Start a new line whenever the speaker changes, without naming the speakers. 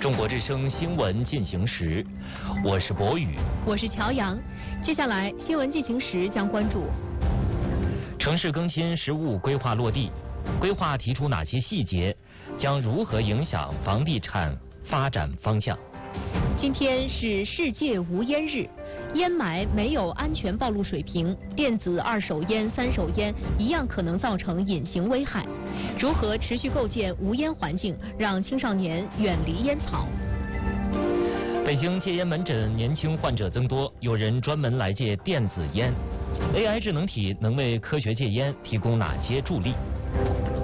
中国之声新闻进行时，我是博宇，
我是乔阳。接下来新闻进行时将关注
城市更新实务规划落地，规划提出哪些细节，将如何影响房地产发展方向。
今天是世界无烟日，烟霾没有安全暴露水平，电子二手烟、三手烟一样可能造成隐形危害。如何持续构建无烟环境，让青少年远离烟草？
北京戒烟门诊年轻患者增多，有人专门来戒电子烟。AI 智能体能为科学戒烟提供哪些助力？